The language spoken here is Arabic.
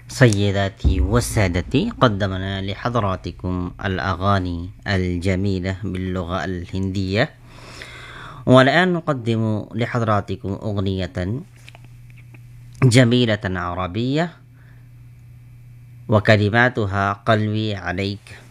سيداتي وسادتي، قدمنا لحضراتكم الأغاني الجميلة باللغة الهندية، والآن نقدم لحضراتكم أغنية جميلة عربية وكلماتها قلبي عليك.